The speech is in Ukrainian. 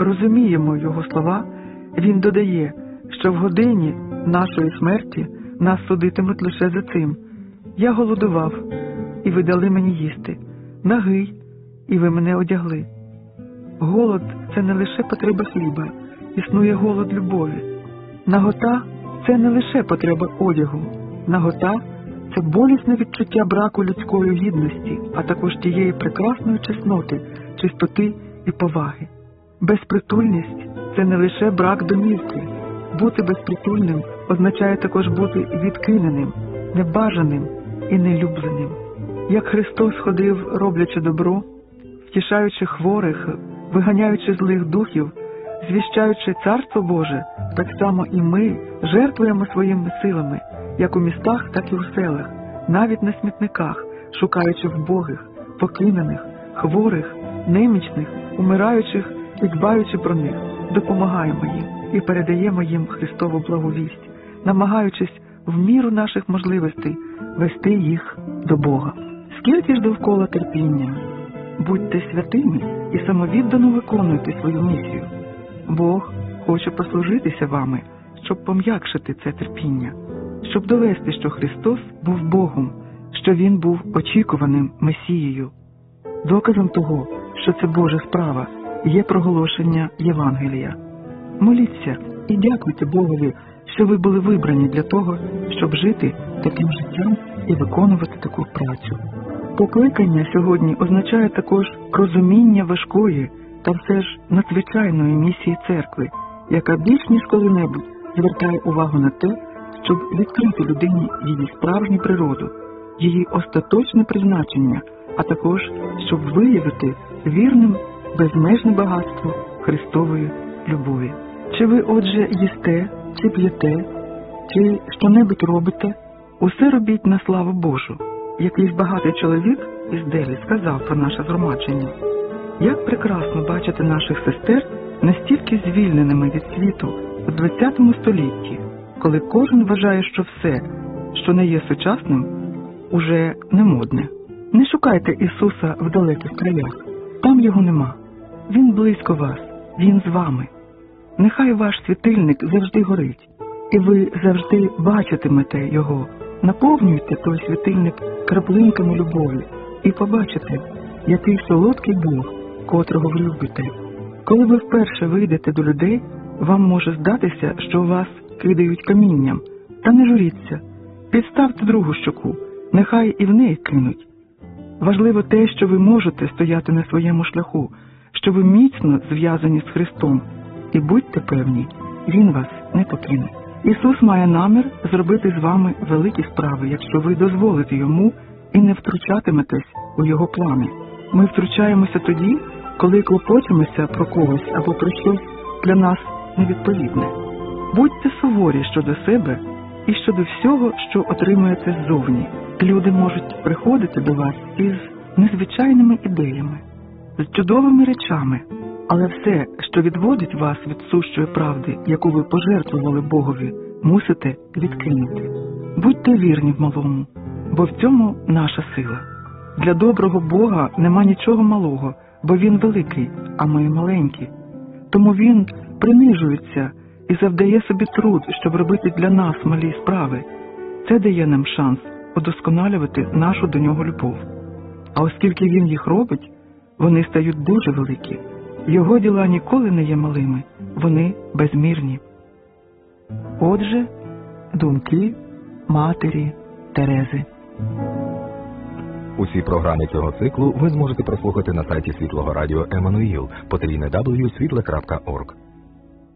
розуміємо його слова, він додає, що в годині нашої смерті нас судитимуть лише за цим. Я голодував, і ви дали мені їсти, нагий, і ви мене одягли. Голод – це не лише потреба хліба, існує голод любові. Нагота – це не лише потреба одягу. Нагота – це болісне відчуття браку людської гідності, а також тієї прекрасної чесноти, чистоти і поваги. Безпритульність – це не лише брак домівки. Бути безпритульним означає також бути відкиненим, небажаним і нелюбленим. Як Христос ходив, роблячи добро, втішаючи хворих, виганяючи злих духів, звіщаючи Царство Боже, так само і ми жертвуємо своїми силами, як у містах, так і у селах, навіть на смітниках, шукаючи вбогих, покинених, хворих, немічних, умираючих і дбаючи про них, допомагаємо їм і передаємо їм Христову благовість, намагаючись в міру наших можливостей вести їх до Бога. Скільки ж довкола терпіння? Будьте святими і самовіддано виконуйте свою місію. Бог хоче послужитися вами, щоб пом'якшити це терпіння, щоб довести, що Христос був Богом, що Він був очікуваним Месією. Доказом того, що це Божа справа, є проголошення Євангелія. Моліться і дякуйте Богові, що ви були вибрані для того, щоб жити таким життям і виконувати таку працю. Покликання сьогодні означає також розуміння важкої та все ж надзвичайної місії церкви, яка більш ніж коли-небудь звертає увагу на те, щоб відкрити людині її справжню природу, її остаточне призначення, а також щоб виявити вірним безмежне багатство Христової любові. Чи ви, отже, їсте, чи п'єте, чи що-небудь робите, усе робіть на славу Божу. Якийсь багатий чоловік із Делі сказав про наше згромадження. Як прекрасно бачити наших сестер настільки звільненими від світу у ХХ столітті, коли кожен вважає, що все, що не є сучасним, уже не модне. Не шукайте Ісуса в далеких краях. Там Його нема. Він близько вас. Він з вами. Нехай ваш світильник завжди горить, і ви завжди бачитимете Його. Наповнюйте той світильник краплинками любові і побачите, який солодкий Бог, котрого ви любите. Коли ви вперше вийдете до людей, вам може здатися, що вас кидають камінням. Та не журіться. Підставте другу щоку, нехай і в неї кинуть. Важливо те, що ви можете стояти на своєму шляху, що ви міцно зв'язані з Христом. І будьте певні, Він вас не покине. Ісус має намір зробити з вами великі справи, якщо ви дозволите Йому і не втручатиметесь у Його плани. Ми втручаємося тоді, коли клопочемося про когось або про щось для нас невідповідне. Будьте суворі щодо себе і щодо всього, що отримуєте ззовні. Люди можуть приходити до вас із незвичайними ідеями, з чудовими речами, але все, що відводить вас від сущої правди, яку ви пожертвували Богові, мусите відкинути. Будьте вірні в малому, бо в цьому наша сила. Для доброго Бога нема нічого малого, бо Він великий, а ми маленькі. Тому Він принижується і завдає собі труд, щоб робити для нас малі справи. Це дає нам шанс удосконалювати нашу до Нього любов. А оскільки Він їх робить, вони стають дуже великі. Його діла ніколи не є малими, вони безмірні. Отже, думки матері Терези. Усі програми цього циклу ви зможете прослухати на сайті Світлого Радіо Еммануїл, www.світле.орг.